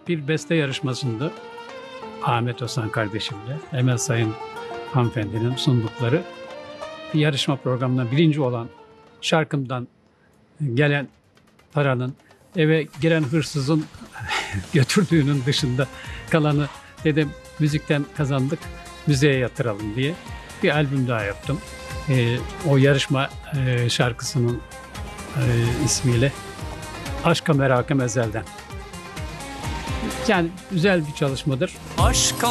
bir beste yarışmasında Ahmet Osan kardeşimle Emel Sayın hanımefendinin sundukları bir yarışma programına birinci olan şarkımdan gelen paranın eve giren hırsızın götürdüğünün dışında kalanı dedim müzikten kazandık, müzeye yatıralım diye bir albüm daha yaptım. O yarışma şarkısının ismiyle Aşka Merakım Ezel'den. Yani güzel bir çalışmadır. Aşka